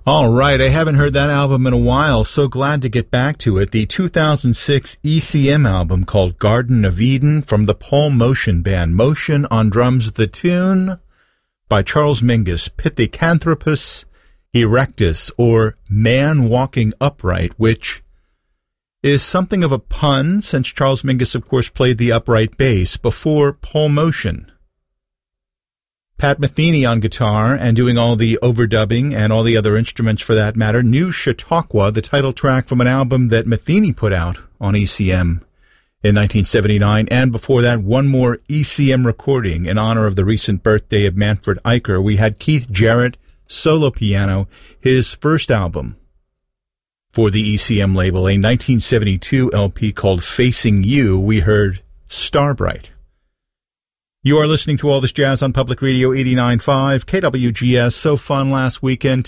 All right, I haven't heard that album in a while. So glad to get back to it. The 2006 ECM album called Garden of Eden from the Paul Motion Band. Motion on drums, the tune by Charles Mingus, Pithecanthropus erectus, or Man Walking Upright, which is something of a pun, since Charles Mingus, of course, played the upright bass before Paul Motion. Pat Metheny on guitar and doing all the overdubbing and all the other instruments for that matter. New Chautauqua, the title track from an album that Metheny put out on ECM in 1979. And before that, one more ECM recording in honor of the recent birthday of Manfred Eicher. We had Keith Jarrett, solo piano, his first album for the ECM label, a 1972 LP called Facing You. We heard Starbright. You are listening to All This Jazz on Public Radio 89.5 KWGS. So fun last weekend.